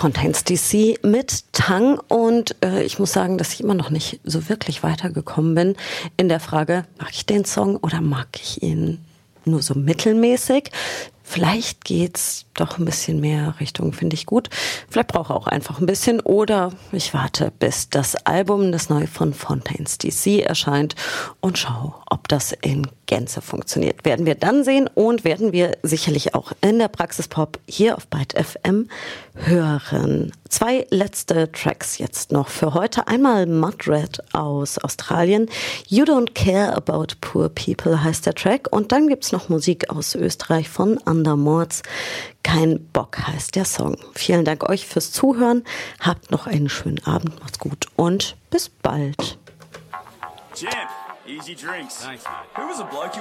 Fontaines DC mit Tang und ich muss sagen, dass ich immer noch nicht so wirklich weitergekommen bin in der Frage, mag ich den Song oder mag ich ihn nur so mittelmäßig? Vielleicht geht's doch ein bisschen mehr Richtung, finde ich gut. Vielleicht brauche ich auch einfach ein bisschen oder ich warte, bis das Album, das neue von Fontaines DC erscheint und schaue, ob das in Gänze funktioniert. Werden wir dann sehen und werden wir sicherlich auch in der Praxis Pop hier auf Byte FM hören. 2 letzte Tracks jetzt noch für heute. Einmal Mudred aus Australien. You Don't Care About Poor People heißt der Track. Und dann gibt's noch Musik aus Österreich von Undermords. Kein Bock heißt der Song. Vielen Dank euch fürs Zuhören. Habt noch einen schönen Abend. Macht's gut und bis bald. Champ, easy drinks. Thanks, mate. Who was the bloke you